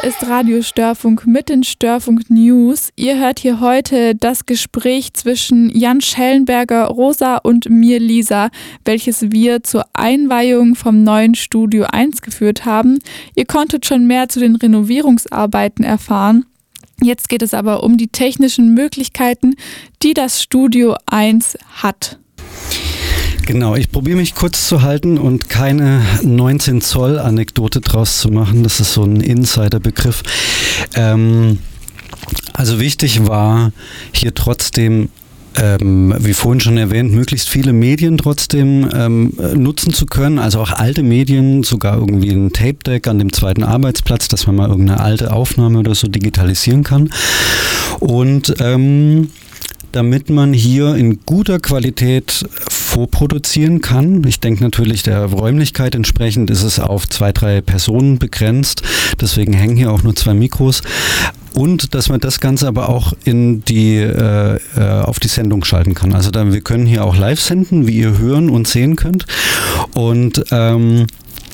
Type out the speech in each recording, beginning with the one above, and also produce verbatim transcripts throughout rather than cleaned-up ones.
Hier ist Radio Störfunk mit den Störfunk News. Ihr hört hier heute das Gespräch zwischen Jan Schellenberger, Rosa und mir, Lisa, welches wir zur Einweihung vom neuen Studio eins geführt haben. Ihr konntet schon mehr zu den Renovierungsarbeiten erfahren. Jetzt geht es aber um die technischen Möglichkeiten, die das Studio eins hat. Genau, ich probiere mich kurz zu halten und keine neunzehn Zoll Anekdote draus zu machen. Das ist so ein Insider-Begriff. Ähm, also wichtig war hier trotzdem, ähm, wie vorhin schon erwähnt, möglichst viele Medien trotzdem ähm, nutzen zu können. Also auch alte Medien, sogar irgendwie ein Tape-Deck an dem zweiten Arbeitsplatz, dass man mal irgendeine alte Aufnahme oder so digitalisieren kann. Und ähm, damit man hier in guter Qualität vorproduzieren kann. Ich denke natürlich, der Räumlichkeit entsprechend ist es auf zwei, drei Personen begrenzt. Deswegen hängen hier auch nur zwei Mikros. Und dass man das Ganze aber auch in die, äh, auf die Sendung schalten kann. Also dann, wir können hier auch live senden, wie ihr hören und sehen könnt. Und ähm,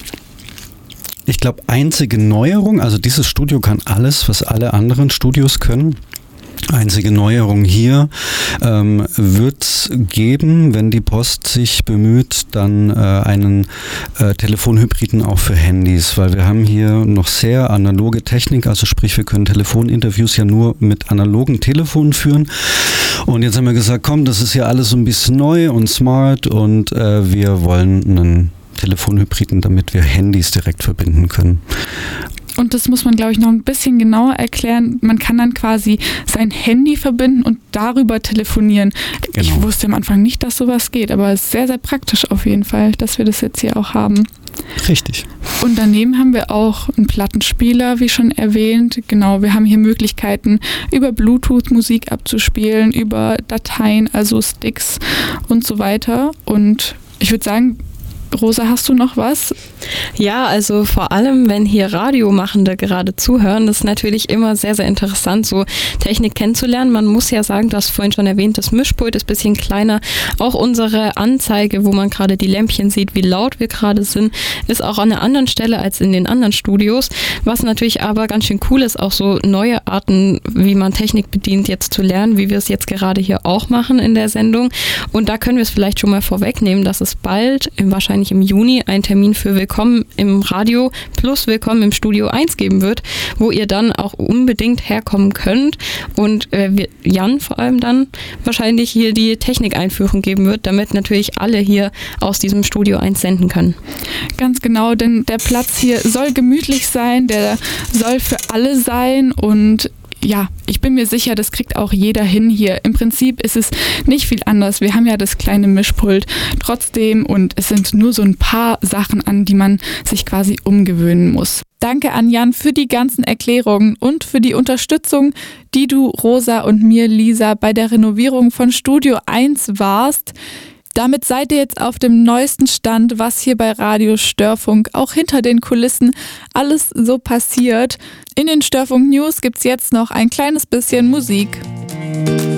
ich glaube, einzige Neuerung, also dieses Studio kann alles, was alle anderen Studios können. Einzige Neuerung hier ähm, wird es geben, wenn die Post sich bemüht, dann äh, einen äh, Telefonhybriden auch für Handys, weil wir haben hier noch sehr analoge Technik, also sprich, wir können Telefoninterviews ja nur mit analogen Telefonen führen. Und jetzt haben wir gesagt, komm, das ist ja alles so ein bisschen neu und smart und äh, wir wollen einen Telefonhybriden, damit wir Handys direkt verbinden können. Und das muss man, glaube ich, noch ein bisschen genauer erklären. Man kann dann quasi sein Handy verbinden und darüber telefonieren. Genau. Ich wusste am Anfang nicht, dass sowas geht, aber es ist sehr, sehr praktisch auf jeden Fall, dass wir das jetzt hier auch haben. Richtig. Und daneben haben wir auch einen Plattenspieler, wie schon erwähnt. Genau, wir haben hier Möglichkeiten, über Bluetooth Musik abzuspielen, über Dateien, also Sticks und so weiter. Und ich würde sagen, Rosa, hast du noch was? Ja, also vor allem, wenn hier Radiomachende gerade zuhören, das ist natürlich immer sehr, sehr interessant, so Technik kennenzulernen. Man muss ja sagen, du hast vorhin schon erwähnt, das Mischpult ist ein bisschen kleiner. Auch unsere Anzeige, wo man gerade die Lämpchen sieht, wie laut wir gerade sind, ist auch an einer anderen Stelle als in den anderen Studios. Was natürlich aber ganz schön cool ist, auch so neue Arten, wie man Technik bedient, jetzt zu lernen, wie wir es jetzt gerade hier auch machen in der Sendung. Und da können wir es vielleicht schon mal vorwegnehmen, dass es bald, wahrscheinlich im Juni, einen Termin für Willkommen im Radio plus Willkommen im Studio eins geben wird, wo ihr dann auch unbedingt herkommen könnt und äh, wir, Jan vor allem dann wahrscheinlich hier die Technikeinführung geben wird, damit natürlich alle hier aus diesem Studio eins senden können. Ganz genau, denn der Platz hier soll gemütlich sein, der soll für alle sein und ja, ich bin mir sicher, das kriegt auch jeder hin hier. Im Prinzip ist es nicht viel anders. Wir haben ja das kleine Mischpult trotzdem und es sind nur so ein paar Sachen, an die man sich quasi umgewöhnen muss. Danke an Jan für die ganzen Erklärungen und für die Unterstützung, die du, Rosa und mir, Lisa, bei der Renovierung von Studio eins warst. Damit seid ihr jetzt auf dem neuesten Stand, was hier bei Radio Störfunk auch hinter den Kulissen alles so passiert. In den Störfunk News gibt's jetzt noch ein kleines bisschen Musik.